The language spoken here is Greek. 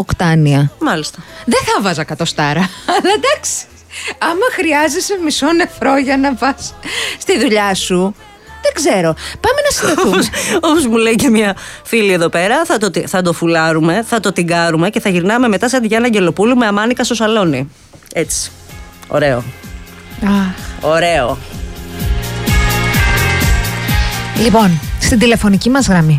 οκτάνια. Μάλιστα. Δεν θα βάζα 100 στάρα. Αλλά εντάξει. Άμα χρειάζεσαι μισό νεφρό για να πας στη δουλειά σου, δεν ξέρω. Πάμε να συνδεθούμε. Όπως μου λέει και μια φίλη εδώ πέρα, θα το φουλάρουμε, θα το τυγκάρουμε και θα γυρνάμε μετά σαν τη Γιάννα Αγγελοπούλου με αμάνικα στο σαλόνι. Έτσι. Ωραίο. Ωραίο. Λοιπόν, στην τηλεφωνική μας γραμμή